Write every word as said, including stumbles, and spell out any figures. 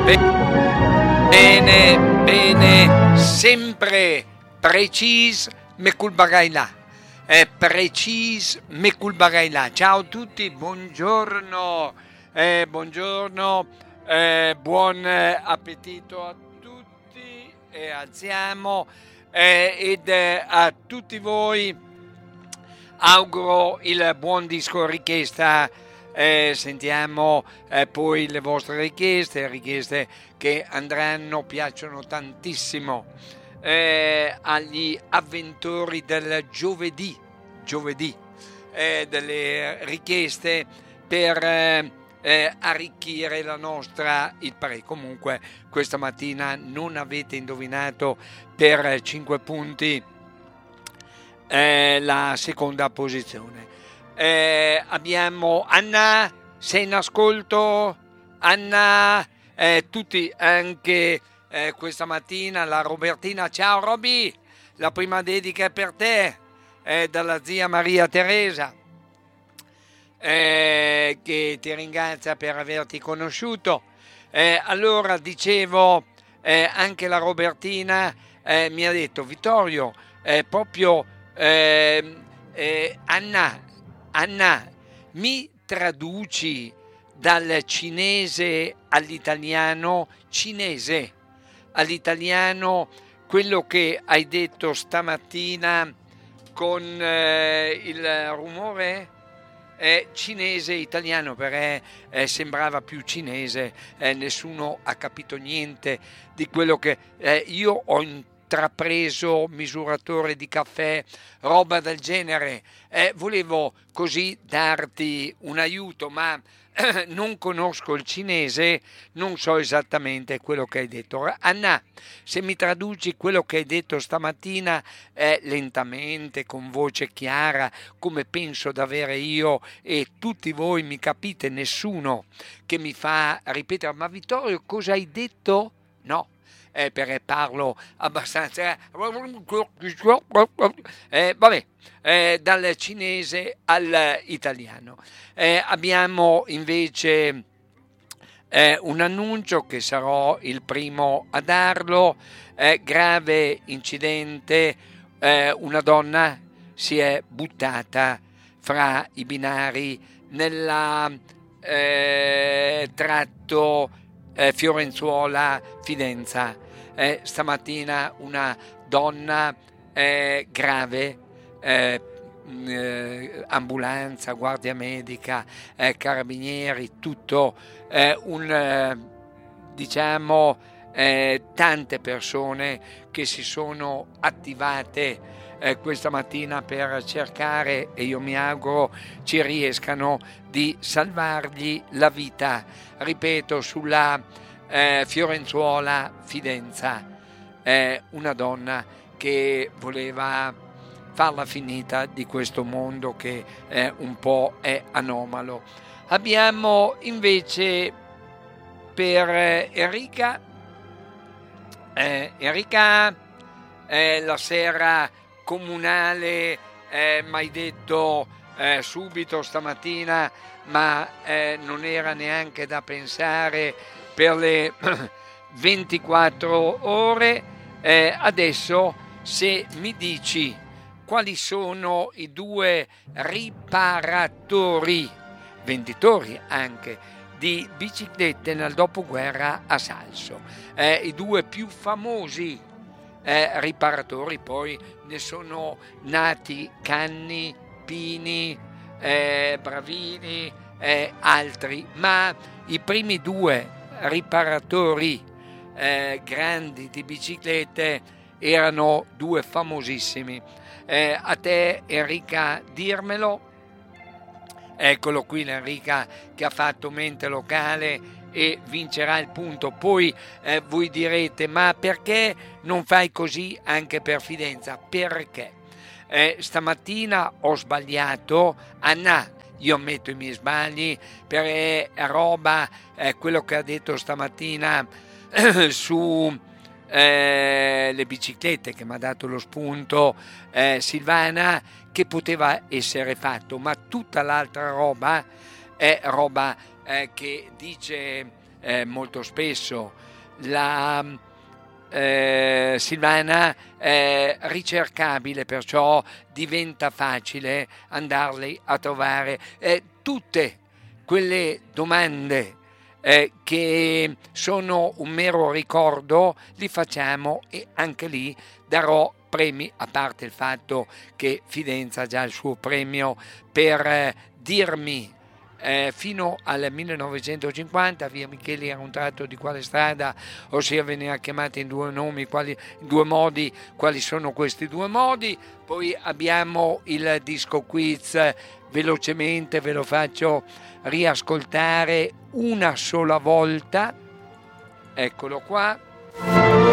Bene, bene, sempre precis me cul bagailà. Eh, precis me cul bagailà. Ciao a tutti, buongiorno, eh, buongiorno, eh, buon appetito a tutti e alziamo eh, ed eh, a tutti voi auguro il buon disco richiesta. Eh, sentiamo eh, poi le vostre richieste, richieste che andranno, piacciono tantissimo eh, agli avventori del giovedì, giovedì eh, delle richieste per eh, eh, arricchire la nostra il pare. Comunque questa mattina non avete indovinato per cinque punti eh, la seconda posizione. Eh, abbiamo Anna, sei in ascolto? Anna, eh, tutti anche eh, questa mattina, la Robertina, ciao Roby, la prima dedica è per te, eh, dalla zia Maria Teresa, eh, che ti ringrazia per averti conosciuto. Eh, allora, dicevo, eh, anche la Robertina eh, mi ha detto, Vittorio, eh, proprio eh, eh, Anna, Anna, mi traduci dal cinese all'italiano, cinese all'italiano, quello che hai detto stamattina con eh, il rumore? Eh, cinese italiano, perché eh, sembrava più cinese, eh, nessuno ha capito niente di quello che eh, io ho intrapreso, misuratore di caffè, roba del genere. Eh, volevo così darti un aiuto, ma eh, non conosco il cinese, non so esattamente quello che hai detto. Anna, se mi traduci quello che hai detto stamattina eh, lentamente, con voce chiara, come penso d'avere io e tutti voi mi capite, nessuno che mi fa ripetere, ma Vittorio cosa hai detto? No. Eh, perché parlo abbastanza eh, vabbè eh, dal cinese all'italiano. Eh, abbiamo invece eh, un annuncio che sarò il primo a darlo. Eh, grave incidente, eh, una donna si è buttata fra i binari nella eh, tratto eh, Fiorenzuola-Fidenza. Eh, stamattina una donna eh, grave, eh, eh, ambulanza, guardia medica, eh, carabinieri, tutto eh, un eh, diciamo eh, tante persone che si sono attivate eh, questa mattina per cercare, e io mi auguro ci riescano, di salvargli la vita, ripeto, sulla eh, Fiorenzuola Fidenza, eh, una donna che voleva farla finita di questo mondo che eh, un po' è anomalo. Abbiamo invece per eh, Enrica eh, Enrica eh, la sera comunale, eh, mi hai detto eh, subito stamattina, ma eh, non era neanche da pensare per le ventiquattro ore. Eh, adesso se mi dici quali sono i due riparatori, venditori anche, di biciclette nel dopoguerra a Salso, eh, i due più famosi eh, riparatori, poi ne sono nati Canni, Pini, eh, Bravini, eh, altri, ma i primi due riparatori eh, grandi di biciclette erano due famosissimi. Eh, a te Enrica dirmelo. Eccolo qui l'Enrica che ha fatto mente locale e vincerà il punto. Poi eh, voi direte, ma perché non fai così anche per Fidenza? Perché eh, stamattina ho sbagliato. Anna, io ammetto i miei sbagli, perché è roba eh, quello che ha detto stamattina eh, su eh, le biciclette, che mi ha dato lo spunto eh, Silvana, che poteva essere fatto, ma tutta l'altra roba è roba eh, che dice eh, molto spesso. La eh, Silvana è ricercabile, perciò diventa facile andarli a trovare. Eh, tutte quelle domande eh, che sono un mero ricordo li facciamo, e anche lì darò premi, a parte il fatto che Fidenza ha già il suo premio per eh, dirmi eh, fino al millenovecentocinquanta via Micheli era un tratto di quale strada, ossia veniva chiamata in due nomi, quali, in due modi, quali sono questi due modi. Poi abbiamo il disco quiz, velocemente ve lo faccio riascoltare una sola volta, eccolo qua.